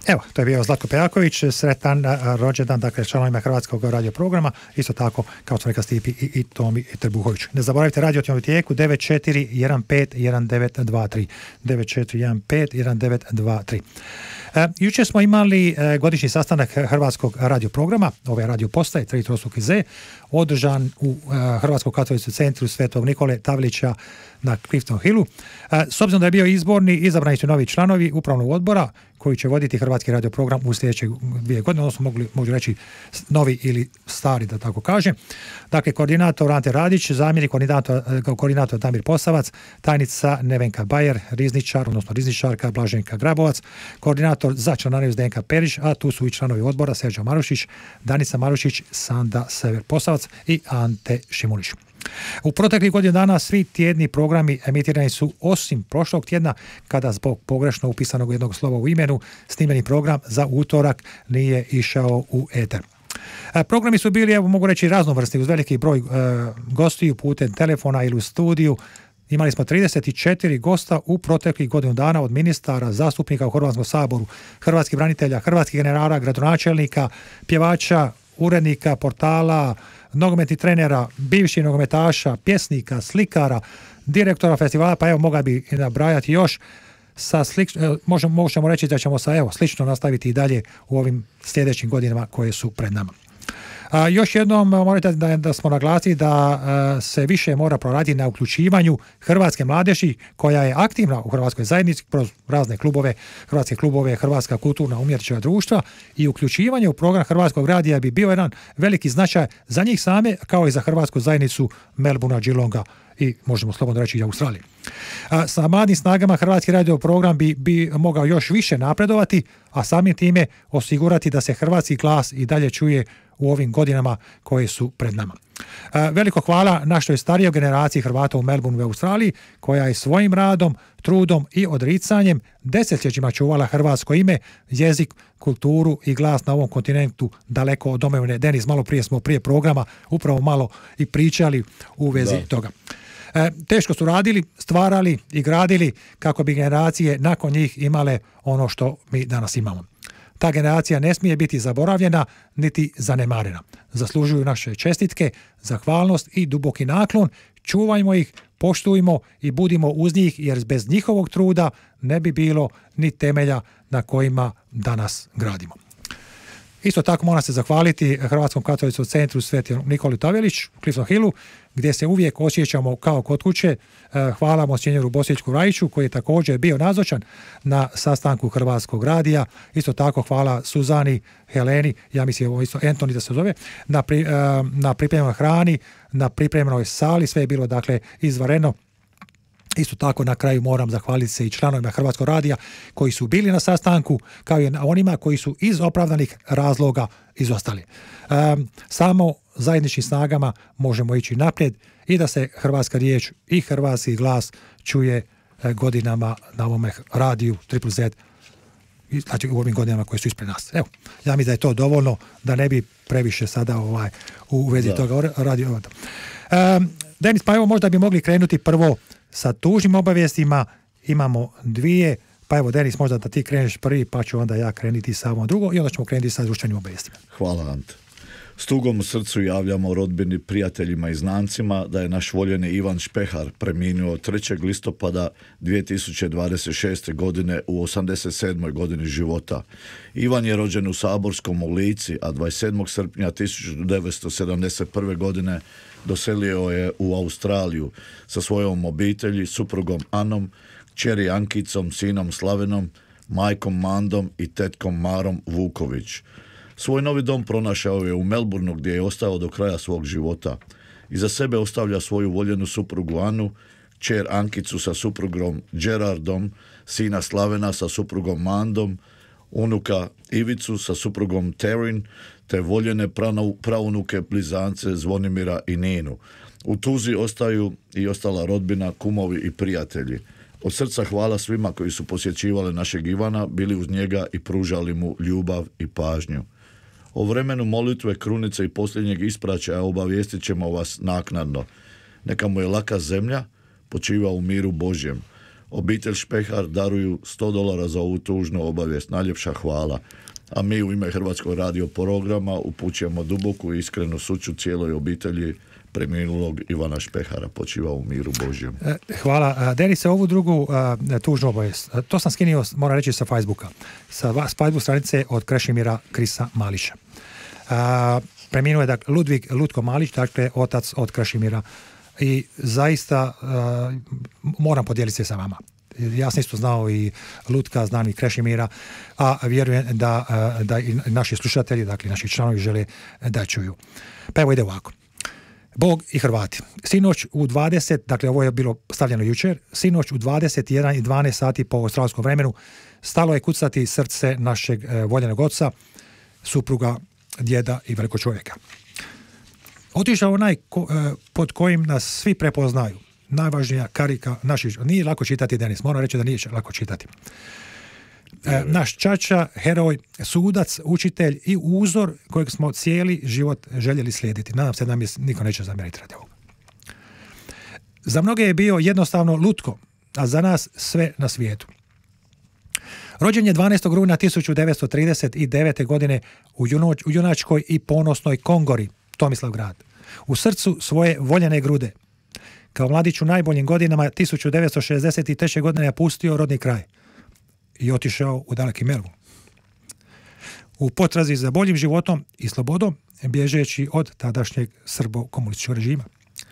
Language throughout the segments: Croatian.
Evo, to je bio Zlatko Pejaković, sretan rođendan, dakle, članovima Hrvatskog radio programa, isto tako, kao što rekla Stipi i Tomi Trbuhović. Ne zaboravite radio tijeku 94151923. 94151923. Jučer smo imali godišnji sastanak Hrvatskog radio programa, ove radio postaje, Tri trostruki Z, održan u Hrvatskom katoličkom centru Svetog Nikole Tavlića na Clifton Hillu. S obzirom da je bio izborni, izabrani su novi članovi upravnog odbora koji će voditi Hrvatski radio program u sljedeće 2 godine, odnosno mogu reći novi ili stari, da tako kažem. Dakle, koordinator Ante Radić, zamjenik koordinator Damir Posavac, tajnica Nevenka Bajer, rizničarka Blaženka Grabovac, koordinator za članariju Zdenka Perić, a tu su i članovi odbora Serđo Marušić, Danica Marušić, Sanda Sever Posavac i Ante Šimunić. U proteklih godinu dana svi tjedni programi emitirani su osim prošlog tjedna kada zbog pogrešno upisanog jednog slova u imenu snimljeni program za utorak nije išao u eter. Programi su bili, evo mogu reći, raznovrsni uz veliki broj gostiju putem telefona ili u studiju. Imali smo 34 gosta u proteklih godinu dana od ministara, zastupnika u Hrvatskom saboru, hrvatskih branitelja, hrvatskih generala, gradonačelnika, pjevača, urednika, portala, nogometnih trenera, bivših nogometaša, pjesnika, slikara, direktora festivala, pa evo mogao bi nabrajati još. Možemo reći da ćemo slično nastaviti i dalje u ovim sljedećim godinama koje su pred nama. Još jednom morate da smo naglasili da se više mora proraditi na uključivanju hrvatske mladeži koja je aktivna u hrvatskoj zajednici kroz razne klubove, hrvatske klubove, Hrvatska kulturna umjetnička društva, i uključivanje u program Hrvatskog radija bi bio jedan veliki značaj za njih same kao i za hrvatsku zajednicu Melbournea, Geelonga i možemo slobodno reći i Australije. Sa mladim snagama Hrvatski radio program bi mogao još više napredovati, a samim time osigurati da se hrvatski glas i dalje čuje u ovim godinama koje su pred nama. Veliko hvala našoj starijoj generaciji Hrvata u Melbourneu u Australiji, koja je svojim radom, trudom i odricanjem desetljećima čuvala hrvatsko ime, jezik, kulturu i glas na ovom kontinentu daleko od domovine. Denis, malo prije smo prije programa upravo malo i pričali u vezi toga. Teško su radili, stvarali i gradili kako bi generacije nakon njih imale ono što mi danas imamo. Ta generacija ne smije biti zaboravljena niti zanemarena. Zaslužuju naše čestitke, zahvalnost i duboki naklon. Čuvajmo ih, poštujmo i budimo uz njih, jer bez njihovog truda ne bi bilo ni temelja na kojima danas gradimo. Isto tako moram se zahvaliti Hrvatskom katoličkom centru Svetom Nikoli Tavelić u Clifton Hillu, gdje se uvijek osjećamo kao kod kuće. Hvala monsinjeru Bosjećku Rajiću koji je također bio nazočan na sastanku Hrvatskog radija. Isto tako hvala Suzani, Heleni, ja mislim ovo isto Antoni da se zove, na pripremljenoj hrani, na pripremljenoj sali, sve je bilo dakle izvanredno. Isto tako na kraju moram zahvaliti se i članovima Hrvatskog radija koji su bili na sastanku, kao i onima koji su iz opravdanih razloga izostali. Samo zajedničkim snagama možemo ići naprijed i da se hrvatska riječ i hrvatski glas čuje godinama na ovome radiju Triple Z, znači u ovim godinama koje su ispred nas. Evo, ja mislim da je to dovoljno, da ne bi previše sada u vezi toga radio. Denis, pa evo možda bi mogli krenuti prvo sa tužnim obavijestima. Imamo 2, pa evo Denis, možda da ti kreneš prvi, pa ću onda ja krenuti sa ovom drugo i onda ćemo krenuti sa društvenim obavijestima. Hvala, Ante. S tugom u srcu javljamo rodbini, prijateljima i znancima da je naš voljeni Ivan Špehar preminuo 3. listopada 2026. godine u 87. godini života. Ivan je rođen u Saborskom u Lici, a 27. srpnja 1971. godine doselio je u Australiju sa svojom obitelji, suprugom Anom, kćeri Ankicom, sinom Slavenom, majkom Mandom i tetkom Marom Vuković. Svoj novi dom pronašao je u Melbourneu gdje je ostao do kraja svog života. Iza sebe ostavlja svoju voljenu suprugu Anu, kćer Ankicu sa suprugom Gerardom, sina Slavena sa suprugom Mandom, unuka Ivicu sa suprugom Terin, te voljene praunuke blizance Zvonimira i Ninu. U tuzi ostaju i ostala rodbina, kumovi i prijatelji. Od srca hvala svima koji su posjećivali našeg Ivana, bili uz njega i pružali mu ljubav i pažnju. O vremenu molitve, krunice i posljednjeg ispraćaja obavijestit ćemo vas naknadno. Neka mu je laka zemlja, počiva u miru Božjem. obitelj Špehar daruju $100 za ovu tužnu obavijest. Najljepša hvala. A mi u ime Hrvatskog radio programa upućujemo duboku i iskrenu sućut cijeloj obitelji preminulog Ivana Špehara. Počiva u miru Božjem. Hvala. Denise, ovu drugu tužnu obavijest. To sam skinio, moram reći, sa Facebooka. Sa Facebook stranice od Krešimira Krisa Malića. Preminuo je Ludvig Lutko Malić, dakle otac od Krešimira. I zaista moram podijeliti se sa vama. Ja sam isto znao i Lutka, znam i Krešimira, a vjerujem da i naši slušatelji, dakle naši članovi žele da čuju. Pa evo ide ovako. Bog i Hrvati. Sinoć u 20, dakle ovo je bilo stavljeno jučer, sinoć u 21:12 sati po australskom vremenu stalo je kucati srce našeg voljenog oca, supruga, djeda i velikog čovjeka. Otišao onaj pod kojim nas svi prepoznaju. Najvažnija karika naših... Nije lako čitati, Denis, moram reći da nije lako čitati. Naš čača, heroj, sudac, učitelj i uzor kojeg smo cijeli život željeli slijediti. Nadam se da mi niko neće zamjeriti radi ovoga. Za mnoge je bio jednostavno Lutko, a za nas sve na svijetu. Rođen je 12. rujna 1939. godine u junačkoj i ponosnoj Kongori, Tomislavgrad, u srcu svoje voljene Grude. Kao mladić u najboljim godinama 1963. godine napustio rodni kraj i otišao u daleki Melbourne. U potrazi za boljim životom i slobodom, bježeći od tadašnjeg srbo-komunističkog režima.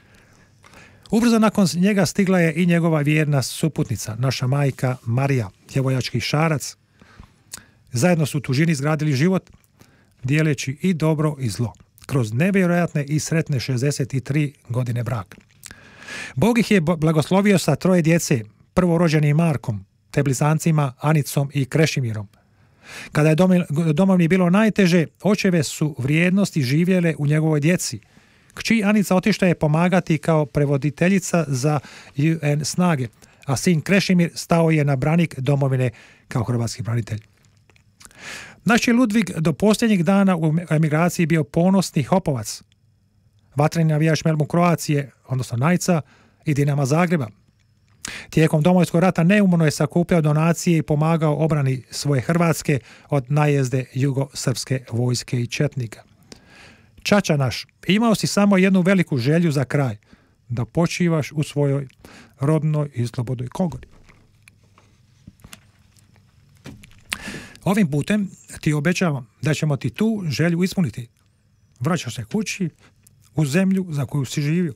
Ubrzo nakon njega stigla je i njegova vjerna suputnica, naša majka Marija, djevojački šarac. Zajedno su u tužini izgradili život, dijeleći i dobro i zlo, kroz nevjerojatne i sretne 63 godine braka. Bog ih je blagoslovio sa 3 djece, prvorođenim Markom, te blizancima Anicom i Krešimirom. Kada je domovini bilo najteže, očeve su vrijednosti živjele u njegovoj djeci. Kći Anica otišla je pomagati kao prevoditeljica za UN snage, a sin Krešimir stao je na branik domovine kao hrvatski branitelj. Naš je Ludvig do posljednjeg dana u emigraciji bio ponosni hopovac, vatreni navijač Melbourne Kroacije, odnosno Najca i Dinama Zagreba. Tijekom Domovinskog rata neumorno je sakupljao donacije i pomagao obrani svoje Hrvatske od najezde jugosrpske vojske i četnika. Čača naš, imao si samo jednu veliku želju za kraj, da počivaš u svojoj rodnoj i slobodnoj Kongori. Ovim putem ti obećavam da ćemo ti tu želju ispuniti. Vraćaš se kući, u zemlju za koju si živio.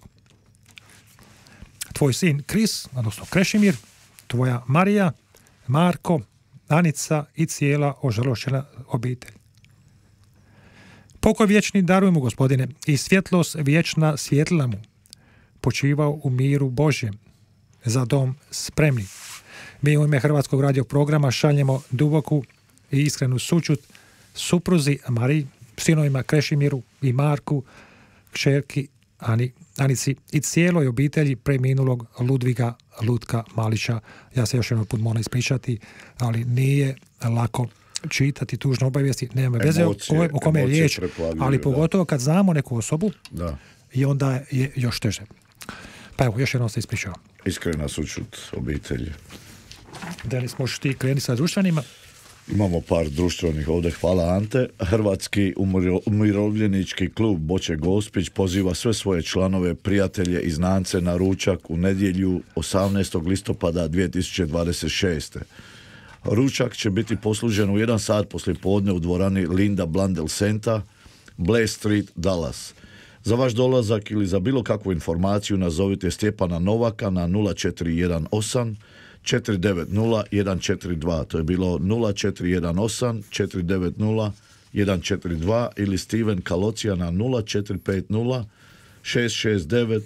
Tvoj sin Kris, odnosno Krešimir, tvoja Marija, Marko, Anica i cijela ožalošćena obitelj. Pokoj vječni daruj mu, Gospodine, i svjetlost vječna svjetlila mu. Počivao u miru Božjem. Za dom spremni. Mi u ime Hrvatskog radio programa šaljemo duboku i iskrenu sućut supruzi Mariji, sinovima Krešimiru i Marku, kćerki Anici i cijeloj obitelji preminulog Ludviga Lutka Malića. Ja se još jednom put moram ispričati, ali nije lako čitati tužne obavijesti, nema veze o kome je riječ, ali pogotovo kad znamo neku osobu, i onda je još teže. Pa evo, još jednom se ispričavam. Iskrena sućut obitelji. Denis, možeš ti kreni sa društvenima? Imamo par društvenih ovdje, hvala Ante. Hrvatski umirovljenički klub Boče Gospić poziva sve svoje članove, prijatelje i znance na ručak u nedjelju 18. listopada 2026. Ručak će biti poslužen u 1 sat poslijepodne u dvorani Linda Blundell Center, Blair Street, Dallas. Za vaš dolazak ili za bilo kakvu informaciju nazovite Stjepana Novaka na 0418 490 142. To je bilo 0418 490 142 ili Steven Kalocija na 0450 669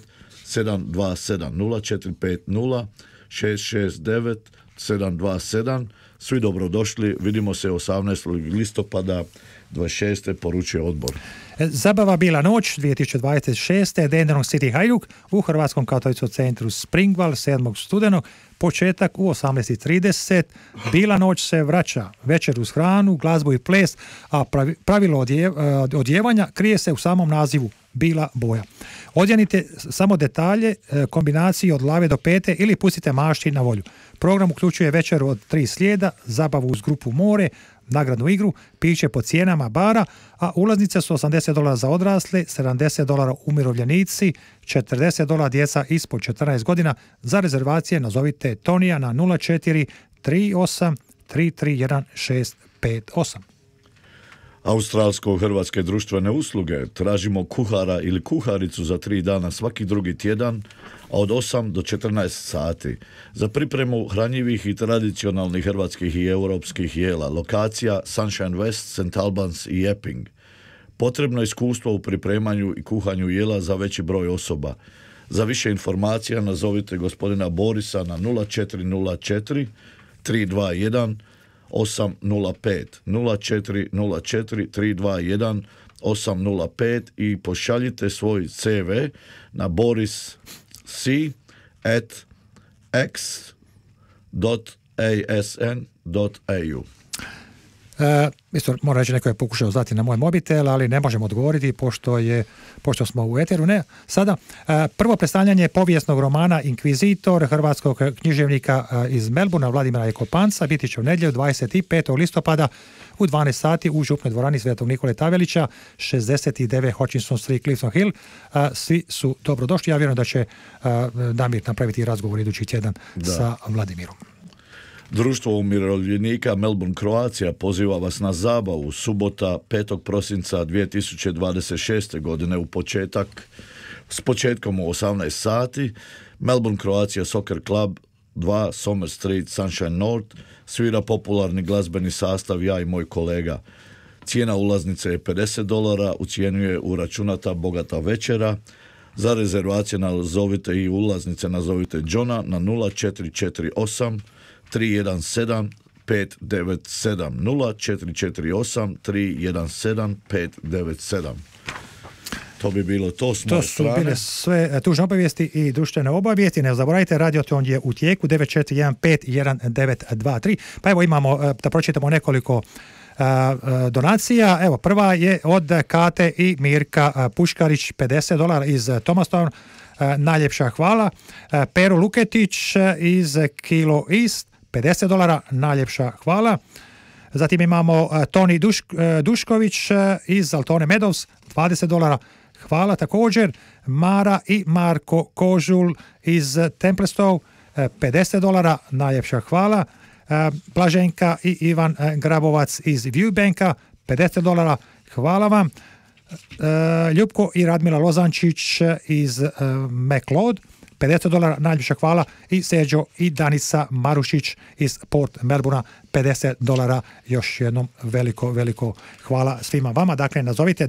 727 0450 669 727. Svi dobrodošli, vidimo se 18. listopada 26. poručuje odbor. Zabava bila noć 2026. Dendenog City Hajduk u Hrvatskom katoličkom centru Springval 7. studenog, početak u 18:30. Bila noć se vraća, večer uz hranu, glazbu i ples, a pravilo odjevanja krije se u samom nazivu Bila boja. Odjanite samo detalje, kombinaciji od glave do pete ili pustite mašti na volju. Program uključuje večeru od 3 slijeda, zabavu uz grupu More, nagradnu igru, piće po cijenama bara, a ulaznice su $80 za odrasle, $70 umirovljenici, $40 djeca ispod 14 godina. Za rezervacije nazovite Tonija na 04 38 331 658. Australsko-hrvatske društvene usluge. Tražimo kuhara ili kuharicu za 3 dana svaki drugi tjedan, a od 8 do 14 sati. Za pripremu hranjivih i tradicionalnih hrvatskih i europskih jela. Lokacija Sunshine West, St. Albans i Epping. Potrebno iskustvo u pripremanju i kuhanju jela za veći broj osoba. Za više informacija nazovite gospodina Borisa na 0404 321 805 0404 321 805 i pošaljite svoj CV na boris.c@x.asn.au. Isto moram reći, neko je pokušao zvati na moj mobitel, ali ne možemo odgovoriti pošto smo u eteru. Ne, sada prvo predstavljanje povijesnog romana Inkvizitor hrvatskog književnika iz Melbourna Vladimira Jekopanca biti će u nedjelju 25. listopada u 12 sati u župnoj dvorani Svetog Nikole Tavelića, 69 Hutchinson Street, Clifton Hill. Svi su dobrodošli. Ja vjerujem da će Damir napraviti razgovor idući tjedan sa Vladimirom. Društvo umirovljenika Melbourne Croatia poziva vas na zabavu subota 5. prosinca 2026. godine s početkom u 18 sati. Melbourne Croatia Soccer Club 2 Somers Street, Sunshine North, svira popularni glazbeni sastav Ja i moj kolega. Cijena ulaznice je $50, u cijenu je uračunata bogata večera. Za rezervacije nazovite i ulaznice nazovite Johna na 0448 317 597 0448 317 597. To bi bilo to s moje strane. To su bile sve tužne obavijesti i društvene obavijesti. Ne zaboravite, Radioton je u tijeku 94151923. Pa evo imamo, da pročitamo nekoliko donacija. Evo, prva je od Kate i Mirka Puškarić, $50 iz Thomastown. Najljepša hvala. Pero Luketić iz Kilo East, $50, najljepša hvala. Zatim imamo Toni Dušković iz Altone Meadows, $20, hvala također. Mara i Marko Kožul iz Templestowe, $50, najljepša hvala. Blaženka i Ivan Grabovac iz Viewbanka, $50, hvala vam. Ljupko i Radmila Lozančić iz McLeod, $50, najljepša hvala. I Serđo i Danica Marušić iz Port Melbourna, $50. Još jednom veliko hvala svima vama. Dakle, nazovite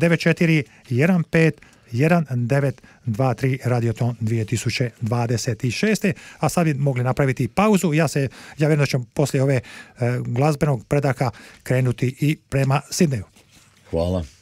94151923 Radioton 2026. A sad bi mogli napraviti pauzu. Ja vjerujem da ćemo poslije ove glazbenog predaka krenuti i prema Sidneju. Hvala.